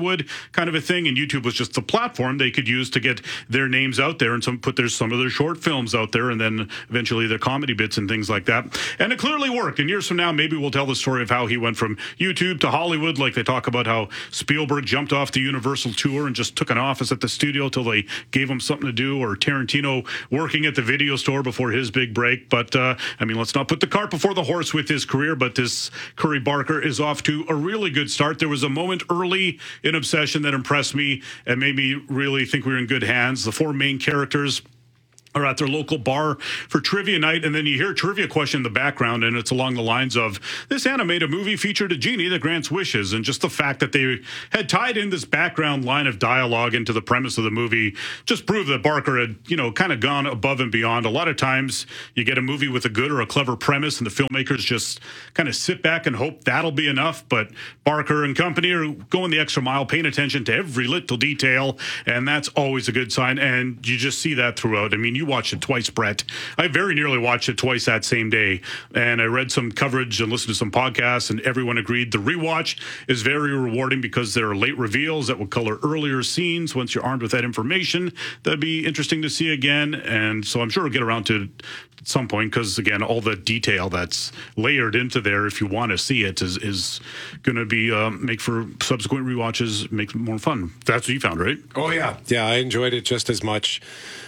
Hollywood kind of a thing, and YouTube was just the platform they could use to get their names out there and some put their some of their short films out there, and then eventually their comedy bits and things like that. And it clearly worked. And years from now, maybe we'll tell the story of how he went from YouTube to Hollywood, like they talk about how Spielberg jumped off the Universal tour and just took an office at the studio till they gave him something to do, or Tarantino working at the video store before his big break. But uh, I mean, let's not put the cart before the horse with his career, but this Curry Barker is off to a really good start. There was a moment early in Obsession that impressed me and made me really think we were in good hands. The four main characters are at their local bar for trivia night, and then you hear a trivia question in the background, and it's along the lines of, this animated movie featured a genie that grants wishes, and just the fact that they had tied in this background line of dialogue into the premise of the movie just proved that Barker had, you know, kind of gone above and beyond. A lot of times you get a movie with a good or a clever premise, and the filmmakers just kind of sit back and hope that'll be enough, but Barker and company are going the extra mile, paying attention to every little detail, and that's always a good sign, and you just see that throughout. I mean, you watched it twice, Brett. I very nearly watched it twice that same day, and I read some coverage and listened to some podcasts, and everyone agreed the rewatch is very rewarding because there are late reveals that will color earlier scenes. Once you're armed with that information, that'd be interesting to see again, and so I'm sure we'll get around to it at some point, because again, all the detail that's layered into there, if you want to see it, is is going to be um, make for subsequent rewatches, make it more fun. That's what you found, right? Oh yeah, yeah. I enjoyed it just as much,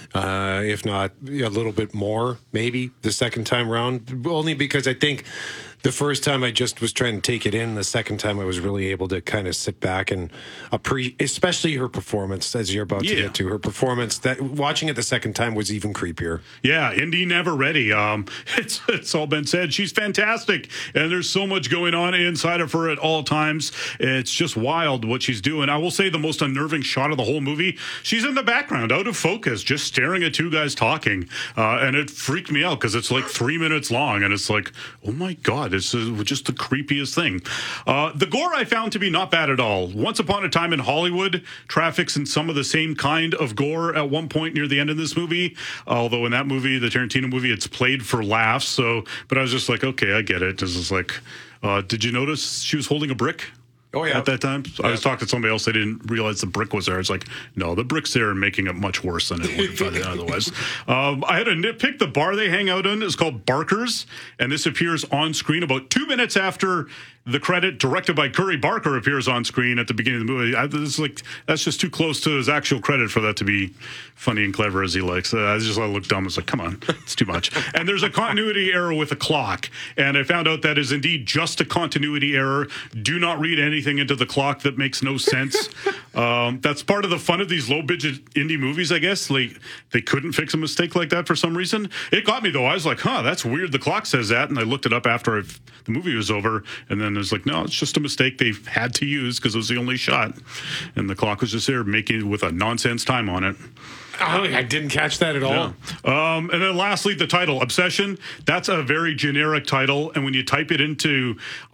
uh, if not a little bit more, maybe the second time around. Only because I think the first time I just was trying to take it in. The second time I was really able to kind of sit back and appreciate, especially her performance, as you're about to Yeah. get to. Her performance, that watching it the second time was even creepier. Yeah, Indy Never Ready. Um, it's it's all been said. She's fantastic, and there's so much going on inside of her at all times. It's just wild what she's doing. I will say the most unnerving shot of the whole movie, she's in the background, out of focus, just staring at two guys talking, uh, and it freaked me out because it's like three minutes long, and it's like, oh my god, this is just the creepiest thing. Uh, the gore I found to be not bad at all. Once Upon a Time in Hollywood traffics in some of the same kind of gore at one point near the end of this movie, although in that movie, the Tarantino movie, it's played for laughs. So, but I was just like, okay, I get it. This is like, uh, did you notice she was holding a brick? Oh, yeah. At that time? Yeah. I was talking to somebody else. They didn't realize the brick was there. It's like, no, the brick's there and making it much worse than it would have been otherwise. Um, I had a nitpick. The bar they hang out in is called Barker's, and this appears on screen about two minutes after the credit directed by Curry Barker appears on screen at the beginning of the movie. I, it's like, that's just too close to his actual credit for that to be funny and clever as he likes. Uh, I just I looked dumb. It's like, come on, it's too much. And there's a continuity error with a clock, and I found out that is indeed just a continuity error. Do not read anything into the clock that makes no sense. um, that's part of the fun of these low-budget indie movies, I guess. Like, they couldn't fix a mistake like that for some reason. It got me, though. I was like, huh, that's weird. The clock says that, and I looked it up after I've, the movie was over, and then it's like, no, it's just a mistake they had to use because it was the only shot, and the clock was just there making it with a nonsense time on it. Oh, I didn't catch that at all. Yeah. Um, and then lastly, the title, Obsession. That's a very generic title. And when you type it into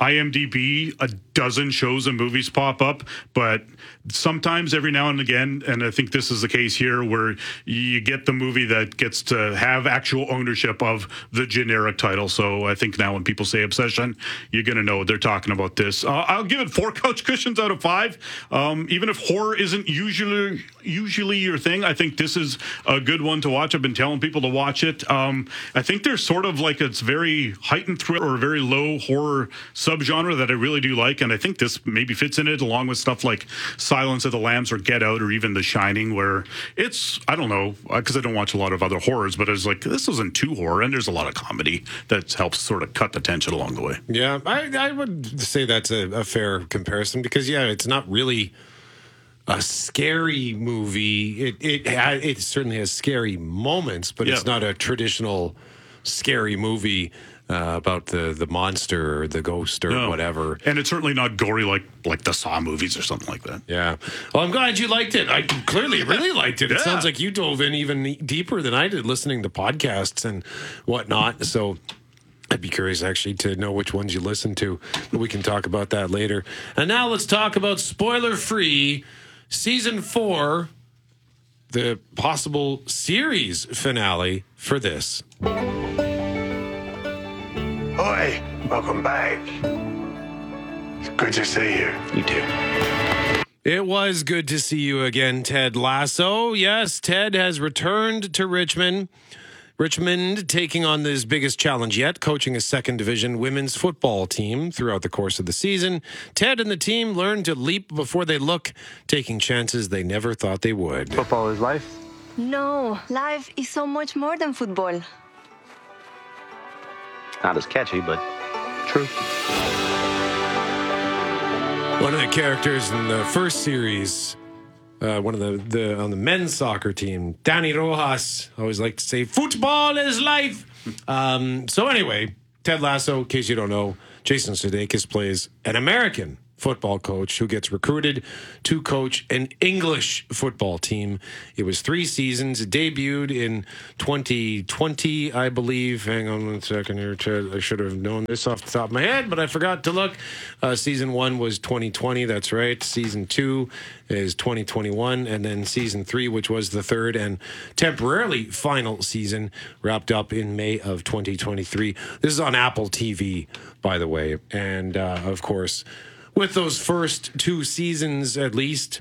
IMDb, a dozen shows and movies pop up. But sometimes every now and again, and I think this is the case here, where you get the movie that gets to have actual ownership of the generic title. So I think now when people say Obsession, you're going to know they're talking about this. Uh, I'll give it four couch cushions out of five. Um, even if horror isn't usually usually your thing, I think this is a good one to watch. I've been telling people to watch it. Um, I think there's sort of like it's very heightened thriller or a very low horror subgenre that I really do like, and I think this maybe fits in it along with stuff like Silence of the Lambs or Get Out or even The Shining, where it's, I don't know, because I don't watch a lot of other horrors, but it's like this isn't too horror, and there's a lot of comedy that helps sort of cut the tension along the way. Yeah, I, I would say that's a, a fair comparison because, yeah, it's not really a scary movie. It it it certainly has scary moments, but yeah. It's not a traditional scary movie uh, about the, the monster or the ghost or no. whatever. And it's certainly not gory like like the Saw movies or something like that. Yeah. Well, I'm glad you liked it. I clearly really liked it. It yeah. sounds like you dove in even deeper than I did listening to podcasts and whatnot. So I'd be curious, actually, to know which ones you listen to. But we can talk about that later. And now let's talk about spoiler-free Season four, the possible series finale for this. Oi, welcome back. It's good to see you. You too. It was good to see you again, Ted Lasso. Yes, Ted has returned to Richmond. Richmond taking on his biggest challenge yet, coaching a second division women's football team throughout the course of the season. Ted and the team learned to leap before they look, taking chances they never thought they would. Football is life? No, life is so much more than football. Not as catchy, but true. One of the characters in the first series, uh, one of the, the on the men's soccer team, Danny Rojas, always like to say, football is life. Um, so anyway, Ted Lasso, in case you don't know, Jason Sudeikis plays an American football coach who gets recruited to coach an English football team. It was three seasons. It debuted in twenty twenty, I believe. Hang on one second here, Ted. I should have known this off the top of my head, but I forgot to look. Uh, season one was twenty twenty. That's right. Season two is twenty twenty-one. And then season three, which was the third and temporarily final season, wrapped up in May of twenty twenty-three. This is on Apple T V, by the way. And, uh, of course, with those first two seasons, at least,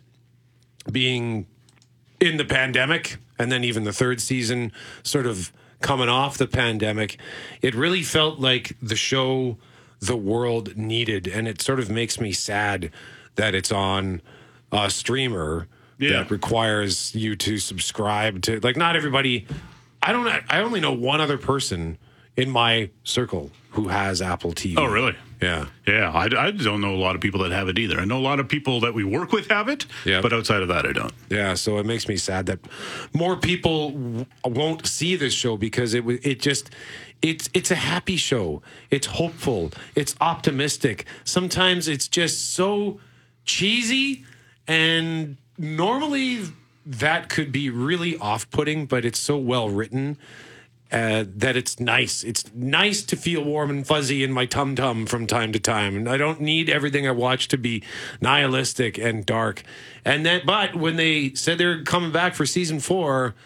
being in the pandemic, and then even the third season sort of coming off the pandemic, it really felt like the show the world needed. And it sort of makes me sad that it's on a streamer yeah. that requires you to subscribe to, like, not everybody. I don't, I only know one other person in my circle who has Apple T V. Oh, really? Yeah. Yeah, I, I don't know a lot of people that have it either. I know a lot of people that we work with have it, yep. but outside of that, I don't. Yeah, so it makes me sad that more people w- won't see this show because it it just it's it's a happy show. It's hopeful. It's optimistic. Sometimes it's just so cheesy, and normally that could be really off-putting, but it's so well written. Uh, that it's nice. It's nice to feel warm and fuzzy in my tum-tum from time to time. And I don't need everything I watch to be nihilistic and dark. And that, but when they said they were coming back for season four,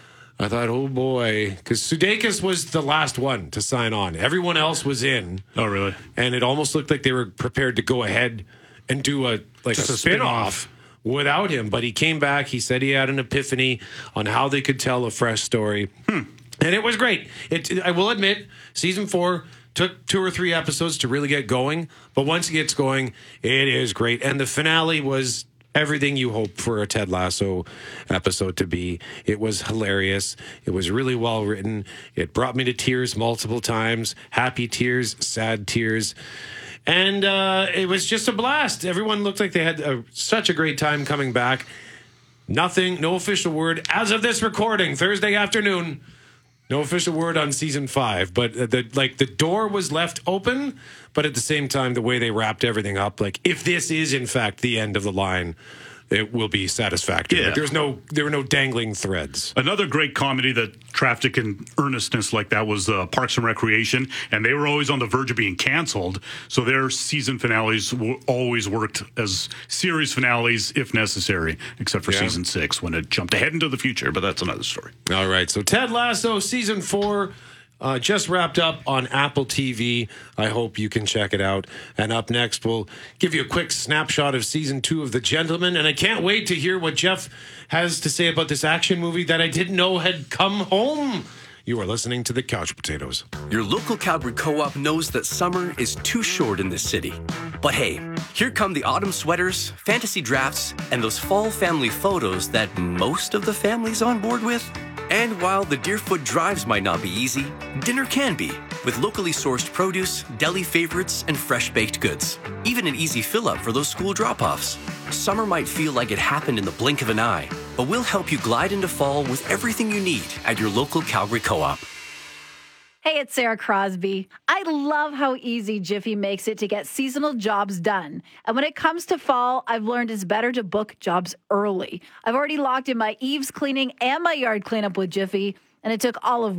I thought, oh boy, because Sudeikis was the last one to sign on. Everyone else was in. Oh, really? And it almost looked like they were prepared to go ahead and do a like Just a, a spin-off. spin-off without him. But he came back. He said he had an epiphany on how they could tell a fresh story. Hmm. And it was great. It, I will admit, season four took two or three episodes to really get going. But once it gets going, it is great. And the finale was everything you hope for a Ted Lasso episode to be. It was hilarious. It was really well written. It brought me to tears multiple times. Happy tears, sad tears. And uh, it was just a blast. Everyone looked like they had a, such a great time coming back. Nothing, no official word. As of this recording, Thursday afternoon, no official word on season five, but the like the door was left open, but at the same time, the way they wrapped everything up, like if this is in fact the end of the line, it will be satisfactory. Yeah. Like, there's no, there were no dangling threads. Another great comedy that traffic and earnestness like that was uh, Parks and Recreation, and they were always on the verge of being canceled. So their season finales w- always worked as series finales if necessary, except for yeah. season six when it jumped ahead into the future. But that's another story. All right. So Ted Lasso season four. Uh, just wrapped up on Apple T V. I hope you can check it out. And up next, we'll give you a quick snapshot of season two of The Gentleman. And I can't wait to hear what Jeff has to say about this action movie that I didn't know had come home. You are listening to The Couch Potatoes. Your local Calgary Co-op knows that summer is too short in this city. But hey, here come the autumn sweaters, fantasy drafts, and those fall family photos that most of the family's on board with. And while the Deerfoot drives might not be easy, dinner can be, with locally sourced produce, deli favorites, and fresh baked goods. Even an easy fill-up for those school drop-offs. Summer might feel like it happened in the blink of an eye, but we'll help you glide into fall with everything you need at your local Calgary Co-op. Hey, it's Sarah Crosby. I love how easy Jiffy makes it to get seasonal jobs done. And when it comes to fall, I've learned it's better to book jobs early. I've already locked in my eaves cleaning and my yard cleanup with Jiffy, and it took all of what,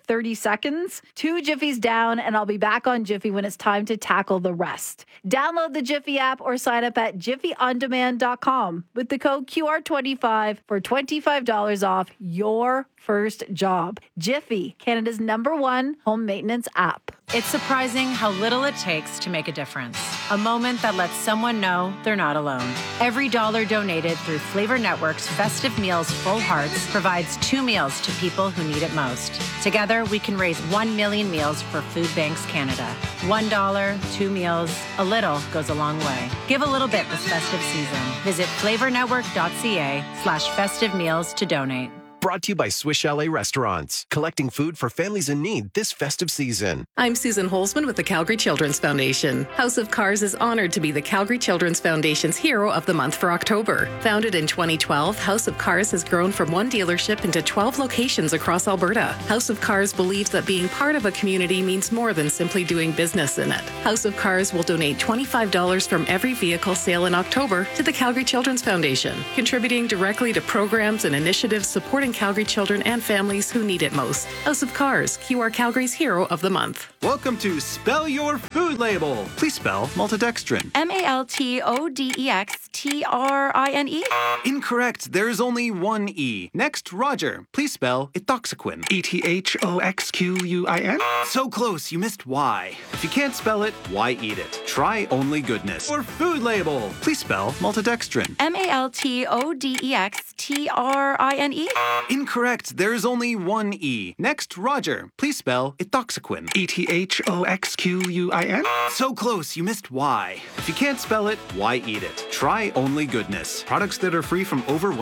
thirty seconds. Two Jiffies down, and I'll be back on Jiffy when it's time to tackle the rest. Download the Jiffy app or sign up at jiffy on demand dot com with the code Q R twenty-five for twenty-five dollars off your first job. Jiffy, Canada's number one home maintenance app. It's surprising how little it takes to make a difference. A moment that lets someone know they're not alone. Every dollar donated through Flavor Network's Festive Meals Full Hearts provides two meals to people who need it most. Together, we can raise one million meals for Food Banks Canada. One dollar, two meals, a little goes a long way. Give a little bit this festive season. Visit flavor network dot c a slash festive meals to donate. Brought to you by Swiss Chalet Restaurants, collecting food for families in need this festive season. I'm Susan Holzman with the Calgary Children's Foundation. House of Cars is honored to be the Calgary Children's Foundation's Hero of the Month for October. Founded in twenty twelve, House of Cars has grown from one dealership into twelve locations across Alberta. House of Cars believes that being part of a community means more than simply doing business in it. House of Cars will donate twenty-five dollars from every vehicle sale in October to the Calgary Children's Foundation, contributing directly to programs and initiatives supporting Calgary children and families who need it most. House of Cars, Q R Calgary's Hero of the Month. Welcome to Spell Your Food Label. Please spell maltodextrin. M A L T O D E X T R I N E? Incorrect. There's only one E. Next, Roger. Please spell etoxaquin. E T H O X Q U I N? So close, you missed Y. If you can't spell it, why eat it? Try only goodness. Or food label. Please spell maltodextrin. M A L T O D E X T R I N E? Incorrect. There's only one E. Next, Roger. Please spell etoxaquin. E T H O X Q U I N? So close, you missed Y. If you can't spell it, why eat it? Try only goodness. Products that are free from over